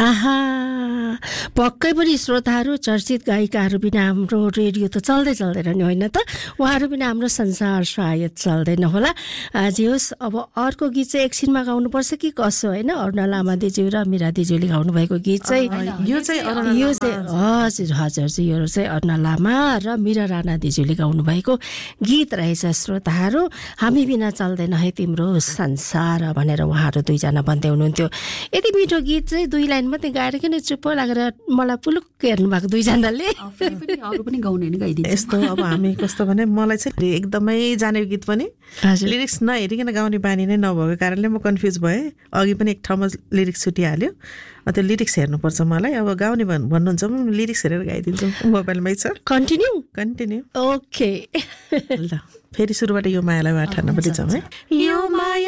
आहा पक्कै पनि श्रोताहरू चर्चित गायिकाहरू बिना हाम्रो रेडियो त चल्दैन नि होइन त उहाँहरू बिना हाम्रो संसार सायद चल्दैन होला जे होस् अब अर्को गीत चाहिँ एकछिनमा गाउनुपर्छ कि कसो होइन अरुणा लामा दिज्यू र मीरा दिज्यूले गाउनु भएको गीत चाहिँ यो चाहिँ हजुर यो चाहिँ अरुणा लामा र मीरा राणा दिज्यूले गाउनु भएको गीत रहेछ श्रोताहरू हामी बिना चल्दैन है तिम्रो संसार भनेर उहाँहरू दुईजना भन्दै हुनुहुन्थ्यो यति मिठो गीत चाहिँ 2 लाइन मात्रै गाएर किन चुप्प लागेर मलाई पुलुक्क हेर्नु भएको दुईजनाले अरू पनि गाउने नि गाइदिन्छ यस्तो अब हामी कस्तो भने मलाई चाहिँ एकदमै जाने गीत पनि लिरिक्स नहेरिकन गाउने बानी नै नभएको कारणले म कन्फ्युज भएँ अघि पनि एक ठाउँमा लिरिक्स छुटिहाल्यो त्यो लिरिक्स हेर्नुपर्छ मलाई अब गाउने भन्नुहुन्छ म लिरिक्स हेरेर गाइदिन्छु मोबाइलमै छ कन्टिन्यू ओके ल फेरि सुरुबाट यो मायालाई 58 पनि जाउँ है यो माया